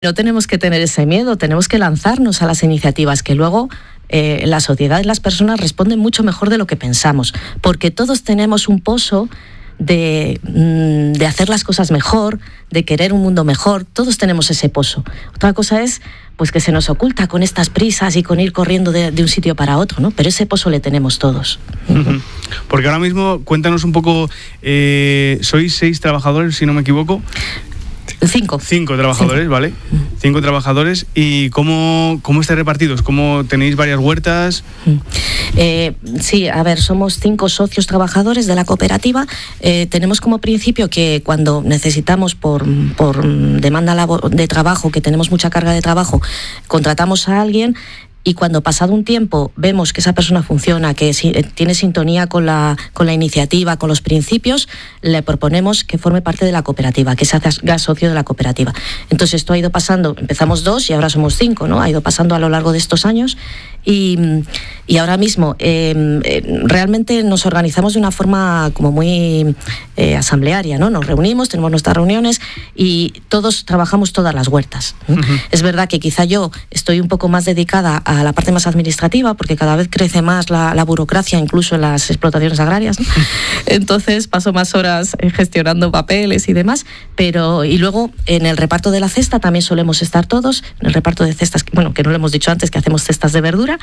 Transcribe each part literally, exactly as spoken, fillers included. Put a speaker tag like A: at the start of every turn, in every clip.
A: No tenemos que tener ese miedo, tenemos que lanzarnos a las iniciativas que luego eh, la sociedad y las personas responden mucho mejor de lo que pensamos, porque todos tenemos un pozo de, de hacer las cosas mejor, de querer un mundo mejor, todos tenemos ese pozo. Otra cosa es pues que se nos oculta con estas prisas y con ir corriendo de, de un sitio para otro, ¿no? Pero ese pozo le tenemos todos.
B: Uh-huh. Porque ahora mismo, cuéntanos un poco, eh, sois seis trabajadores, si no me equivoco.
A: Cinco.
B: Cinco trabajadores, Cinco. ¿Vale? Cinco trabajadores. ¿Y cómo, cómo estáis repartidos? ¿Cómo tenéis varias huertas?
A: Eh, sí, a ver, somos cinco socios trabajadores de la cooperativa. Eh, tenemos como principio que cuando necesitamos por, por demanda de trabajo, que tenemos mucha carga de trabajo, contratamos a alguien. Y cuando pasado un tiempo vemos que esa persona funciona, que tiene sintonía con la, con la iniciativa, con los principios, le proponemos que forme parte de la cooperativa, que se haga socio de la cooperativa. Entonces esto ha ido pasando, empezamos dos y ahora somos cinco, ¿no? Ha ido pasando a lo largo de estos años y, y ahora mismo eh, realmente nos organizamos de una forma como muy eh, asamblearia, ¿no? Nos reunimos, tenemos nuestras reuniones y todos trabajamos todas las huertas. Uh-huh. Es verdad que quizá yo estoy un poco más dedicada a a la parte más administrativa, porque cada vez crece más la, la burocracia, incluso en las explotaciones agrarias, ¿no? Entonces paso más horas gestionando papeles y demás, pero y luego en el reparto de la cesta también solemos estar todos, en el reparto de cestas, bueno, que no lo hemos dicho antes, que hacemos cestas de verdura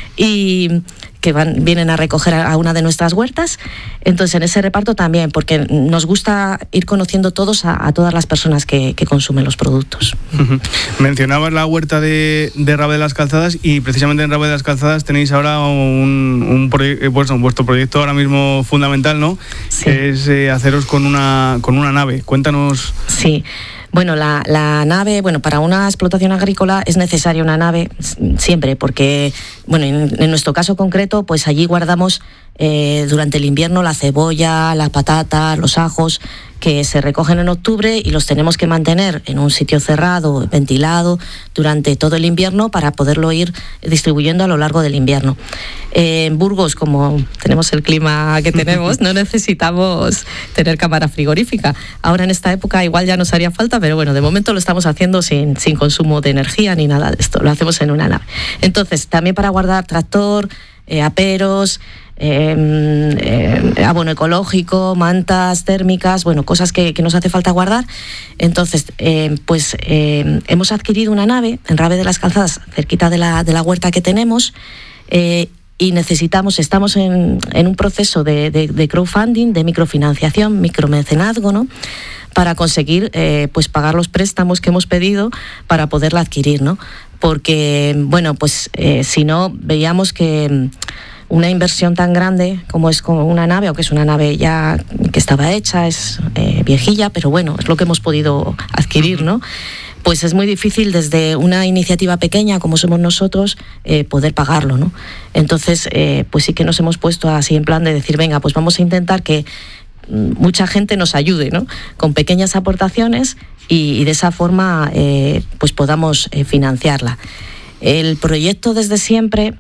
A: y que van, vienen a recoger a una de nuestras huertas. Entonces en ese reparto también, porque nos gusta ir conociendo todos a, a todas las personas que, que consumen los productos.
B: Uh-huh. Mencionabas la huerta de, de Rabé de las Calzadas y precisamente en Rabé de las Calzadas tenéis ahora un, un proye- pues, vuestro proyecto ahora mismo fundamental, ¿no? Sí. Que es eh, haceros con una, con una nave. Cuéntanos.
A: Sí. Bueno, la, la nave, bueno, para una explotación agrícola es necesaria una nave siempre, porque, bueno, en, en nuestro caso concreto, pues allí guardamos eh, durante el invierno la cebolla, la patata, los ajos, que se recogen en octubre y los tenemos que mantener en un sitio cerrado, ventilado, durante todo el invierno para poderlo ir distribuyendo a lo largo del invierno. Eh, en Burgos, como tenemos el clima que tenemos, no necesitamos tener cámara frigorífica. Ahora en esta época igual ya nos haría falta, pero bueno, de momento lo estamos haciendo sin, sin consumo de energía ni nada de esto, lo hacemos en una nave. Entonces, también para guardar tractor, eh, aperos, Eh, eh, abono ecológico, mantas térmicas, bueno, cosas que, que nos hace falta guardar. Entonces, eh, pues eh, hemos adquirido una nave en Rabé de las Calzadas, cerquita de la, de la huerta que tenemos, eh, y necesitamos, estamos en, en un proceso de, de, de crowdfunding, de microfinanciación, micromecenazgo, ¿no? Para conseguir eh, pues pagar los préstamos que hemos pedido para poderla adquirir, ¿no? Porque, bueno, pues eh, si no, veíamos que una inversión tan grande como es como una nave, o que es una nave ya que estaba hecha, es eh, viejilla, pero bueno, es lo que hemos podido adquirir, ¿no? Pues es muy difícil desde una iniciativa pequeña como somos nosotros eh, poder pagarlo, ¿no? Entonces, eh, pues sí que nos hemos puesto así en plan de decir, venga, pues vamos a intentar que mucha gente nos ayude, ¿no? Con pequeñas aportaciones y, y de esa forma eh, pues podamos eh, financiarla. El proyecto desde siempre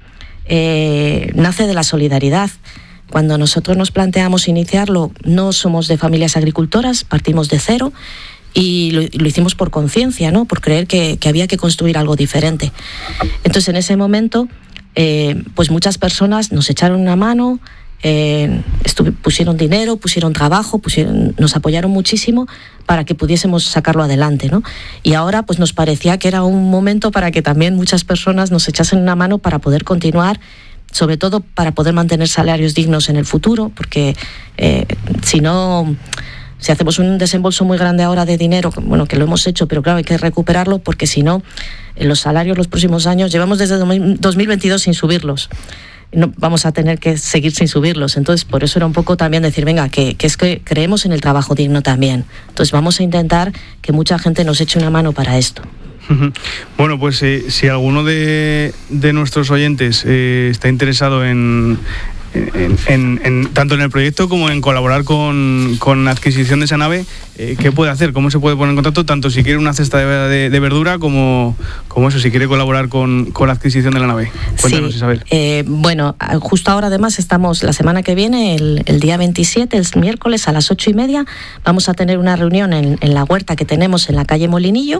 A: Eh, nace de la solidaridad. Cuando nosotros nos planteamos iniciarlo, no somos de familias agricultoras, partimos de cero y lo, lo hicimimos por conciencia, ¿no? Por creer que, que había que construir algo diferente. Entonces, en ese momento, eh, pues muchas personas nos echaron una mano, eh, estuve, pusieron dinero, pusieron trabajo, pusieron, nos apoyaron muchísimo para que pudiésemos sacarlo adelante, ¿no? Y ahora pues nos parecía que era un momento para que también muchas personas nos echasen una mano para poder continuar, sobre todo para poder mantener salarios dignos en el futuro, porque eh, si no, si hacemos un desembolso muy grande ahora de dinero, bueno, que lo hemos hecho, pero claro, hay que recuperarlo, porque si no, los salarios los próximos años, llevamos desde dos mil veintidós sin subirlos. No, vamos a tener que seguir sin subirlos. Entonces, por eso era un poco también decir, venga, que, que es que creemos en el trabajo digno también. Entonces, vamos a intentar que mucha gente nos eche una mano para esto.
B: Bueno, pues eh, si alguno de, de nuestros oyentes eh, está interesado en, en, en, en tanto en el proyecto como en colaborar con, con la adquisición de esa nave, eh, ¿qué puede hacer? ¿Cómo se puede poner en contacto? Tanto si quiere una cesta de, de, de verdura como, como eso, si quiere colaborar con, con la adquisición de la nave. Cuéntanos,
A: sí,
B: Isabel.
A: Eh, bueno, justo ahora además estamos, la semana que viene, el, el día veintisiete, el miércoles a las ocho y media, vamos a tener una reunión en, en la huerta que tenemos en la calle Molinillo,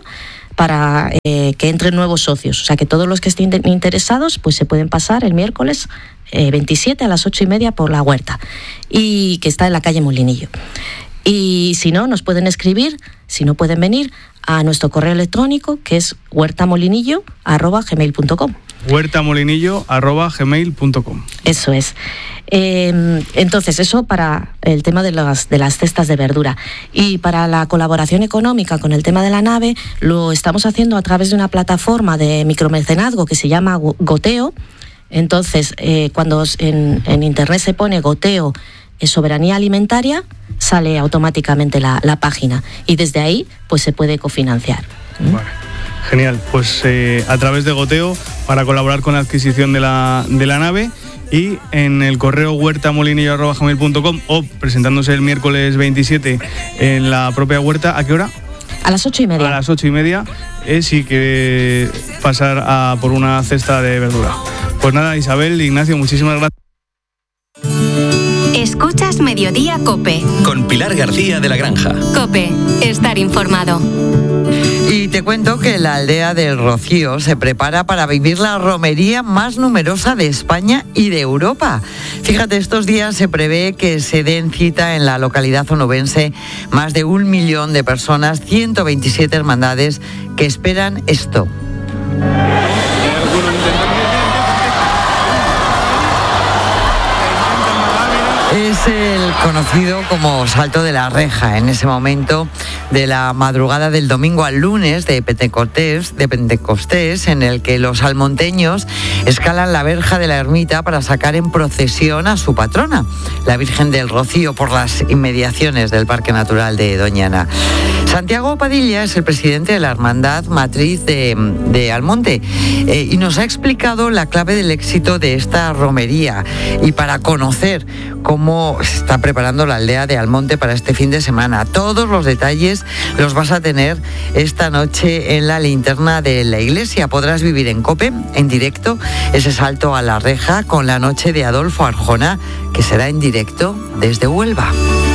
A: para eh, que entren nuevos socios. O sea que todos los que estén interesados pues se pueden pasar el miércoles eh, veintisiete a las ocho y media por la huerta, y que está en la calle Molinillo. Y si no, nos pueden escribir, si no pueden venir, a nuestro correo electrónico, que es huertamolinillo arroba gmail punto com.
B: huertamolinillo arroba gmail punto com.
A: Eso es. Eh, entonces, eso para el tema de las, de las cestas de verdura. Y para la colaboración económica con el tema de la nave, lo estamos haciendo a través de una plataforma de micromecenazgo que se llama Goteo. Entonces, eh, cuando en, en internet se pone Goteo eh, soberanía alimentaria, sale automáticamente la, la página, y desde ahí pues se puede cofinanciar. ¿Mm?
B: Vale. Genial, pues eh, a través de Goteo para colaborar con la adquisición de la, de la nave, y en el correo huertamolinillo arroba gmail punto com, o presentándose el miércoles veintisiete en la propia huerta. ¿A qué hora?
A: A las ocho y media.
B: A las ocho y media, eh, si quiere pasar a por una cesta de verdura. Pues nada, Isabel, Ignacio, muchísimas gracias.
C: Escuchas Mediodía COPE.
D: Con Pilar García de la Granja.
C: COPE, estar informado.
E: Y te cuento que la aldea del Rocío se prepara para vivir la romería más numerosa de España y de Europa. Fíjate, estos días se prevé que se den cita en la localidad onubense más de un millón de personas, ciento veintisiete hermandades que esperan esto. Es el conocido como Salto de la Reja, en ese momento de la madrugada del domingo al lunes de Pentecostés, de Pentecostés, en el que los almonteños escalan la verja de la ermita para sacar en procesión a su patrona, la Virgen del Rocío, por las inmediaciones del Parque Natural de Doñana. Santiago Padilla es el presidente de la Hermandad Matriz de, de Almonte eh, y nos ha explicado la clave del éxito de esta romería, y para conocer cómo se está preparando la aldea de Almonte para este fin de semana. Todos los detalles los vas a tener esta noche en la linterna de la iglesia. Podrás vivir en COPE, en directo, ese salto a la reja con la noche de Adolfo Arjona, que será en directo desde Huelva.